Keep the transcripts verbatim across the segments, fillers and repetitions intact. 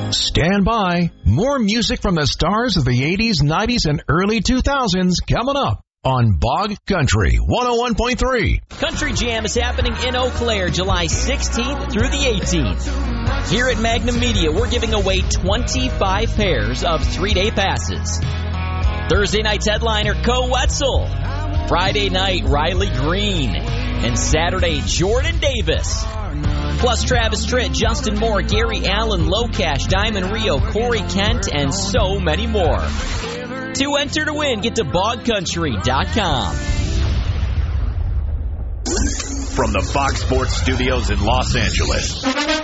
Stand by. More music from the stars of the eighties, nineties, and early two thousands coming up on Bog Country one oh one point three. Country Jam is happening in Eau Claire July sixteenth through the eighteenth. Here at Magnum Media, we're giving away twenty-five pairs of three-day passes. Thursday night's headliner, Co Wetzel. Friday night, Riley Green. And Saturday, Jordan Davis. Plus Travis Tritt, Justin Moore, Gary Allen, Locash, Diamond Rio, Corey Kent, and so many more. To enter to win, get to bog country dot com. From the Fox Sports Studios in Los Angeles,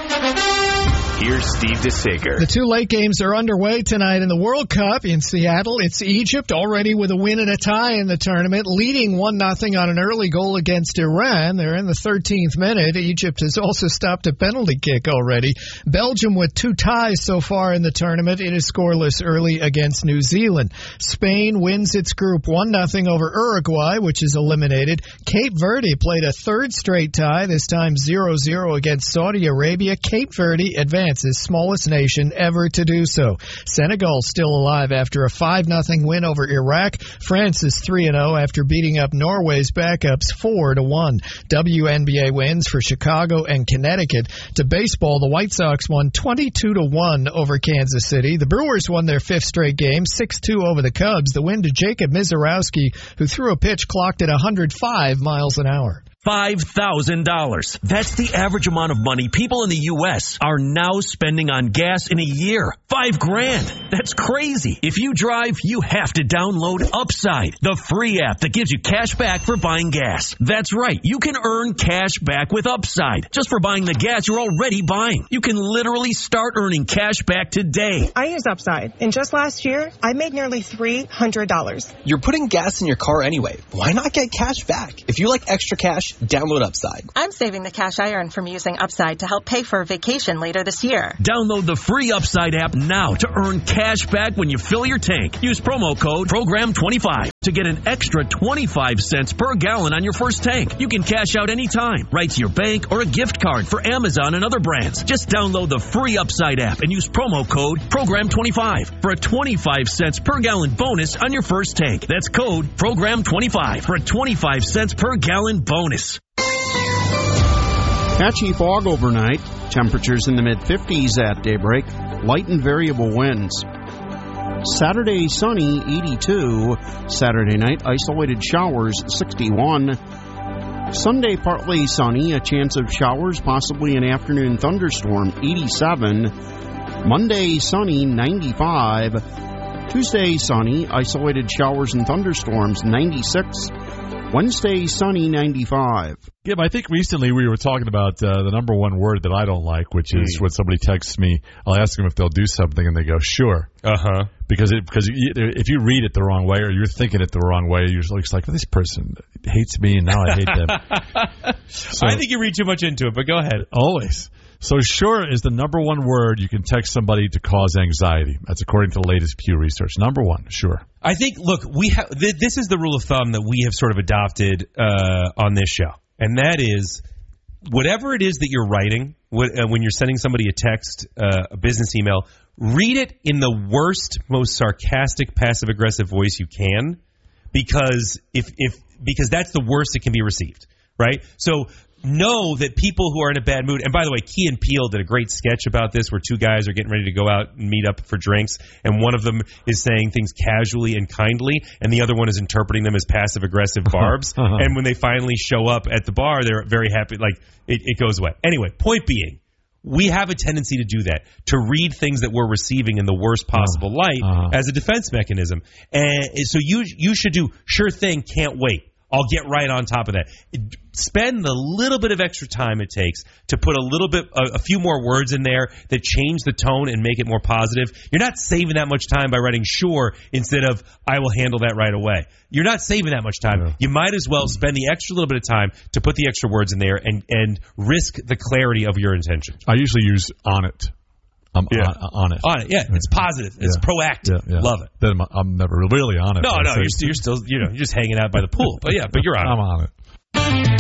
here's Steve DeSager. The two late games are underway tonight in the World Cup in Seattle. It's Egypt already with a win and a tie in the tournament, leading one nothing on an early goal against Iran. They're in the thirteenth minute. Egypt has also stopped a penalty kick already. Belgium with two ties so far in the tournament. It is scoreless early against New Zealand. Spain wins its group one nothing over Uruguay, which is eliminated. Cape Verde played a third straight tie, this time zero zero against Saudi Arabia. Cape Verde advances, smallest nation ever to do so. Senegal still alive after a five nothing win over Iraq. France is three and oh after beating up Norway's backups four to one. W N B A wins for Chicago and Connecticut. To baseball, the White Sox won twenty-two to one over Kansas City. The Brewers won their fifth straight game, six two over the Cubs. The win to Jacob Mizorowski, who threw a pitch clocked at one hundred five miles an hour. five thousand dollars. That's the average amount of money people in the U S are now spending on gas in a year. Five grand. That's crazy. If you drive, you have to download Upside, the free app that gives you cash back for buying gas. That's right. You can earn cash back with Upside just for buying the gas you're already buying. You can literally start earning cash back today. I use Upside, and just last year, I made nearly three hundred dollars. You're putting gas in your car anyway. Why not get cash back? If you like extra cash, download Upside. I'm saving the cash I earn from using Upside to help pay for a vacation later this year. Download the free Upside app now to earn cash back when you fill your tank. Use promo code program twenty-five to get an extra twenty-five cents per gallon on your first tank. You can cash out anytime, right to your bank or a gift card for Amazon and other brands. Just download the free Upside app and use promo code program twenty-five for a twenty-five cents per gallon bonus on your first tank. That's code program twenty-five for a twenty-five cents per gallon bonus. Patchy fog overnight. Temperatures in the mid-fifties at daybreak. Light and variable winds. Saturday, sunny, eighty-two. Saturday night, isolated showers, sixty-one. Sunday, partly sunny, a chance of showers, possibly an afternoon thunderstorm, eighty-seven. Monday, sunny, ninety-five. Tuesday, sunny, isolated showers and thunderstorms, ninety-six. Wednesday, sunny, ninety-five. Yeah, but I think recently we were talking about uh, the number one word that I don't like, which is when somebody texts me, I'll ask them if they'll do something, and they go, sure. Uh-huh. Because it, because if you read it the wrong way or you're thinking it the wrong way, you're just like, this person hates me, and now I hate them. So, I think you read too much into it, but go ahead. Always. So sure is the number one word you can text somebody to cause anxiety. That's according to the latest Pew research. Number one, sure. I think, look, we have th- this is the rule of thumb that we have sort of adopted uh, on this show, and that is whatever it is that you're writing, what, uh, when you're sending somebody a text, uh, a business email, read it in the worst, most sarcastic, passive-aggressive voice you can, because if if because that's the worst it can be received, right? So know that people who are in a bad mood, and by the way, Key and Peele did a great sketch about this where two guys are getting ready to go out and meet up for drinks, and one of them is saying things casually and kindly, and the other one is interpreting them as passive-aggressive barbs. Uh-huh. And when they finally show up at the bar, they're very happy, like, it, it goes away. Anyway, point being, we have a tendency to do that, to read things that we're receiving in the worst possible light uh-huh. as a defense mechanism. And so you you should do, sure thing, can't wait. I'll get right on top of that. Spend the little bit of extra time it takes to put a little bit, a, a few more words in there that change the tone and make it more positive. You're not saving that much time by writing sure instead of I will handle that right away. You're not saving that much time. Yeah. You might as well spend the extra little bit of time to put the extra words in there and, and risk the clarity of your intentions. I usually use on it. I'm yeah. on, on it. On it, yeah. It's positive. It's yeah. proactive. Yeah, yeah. Love it. Then I'm, I'm never really on it. No, no, you're, you're still, you know, you're just hanging out by the pool. But yeah, but you're on I'm it. on it.